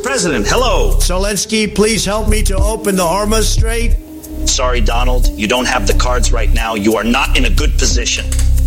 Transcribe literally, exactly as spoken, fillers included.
President, hello. Zelensky, please help me to open the Hormuz Strait. Sorry, Donald, you don't have the cards right now. You are not in a good position.